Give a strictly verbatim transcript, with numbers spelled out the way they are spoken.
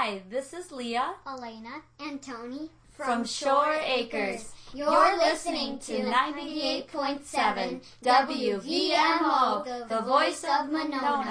Hi, this is Leah, Elena, and Tony from Shore Acres. You're listening to ninety-eight point seven W V M O, the voice of Monona.